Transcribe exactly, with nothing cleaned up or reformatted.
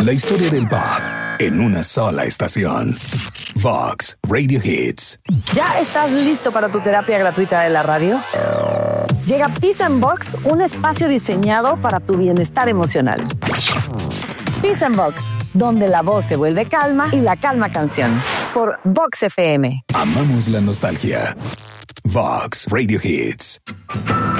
La historia del pop en una sola estación. Vox Radio Hits. ¿Ya estás listo para tu terapia gratuita de la radio? Llega Peace and Vox, un espacio diseñado para tu bienestar emocional. Peace and Vox, donde la voz se vuelve calma y la calma canción. Por Vox F M. Amamos la nostalgia. Vox Radio Hits.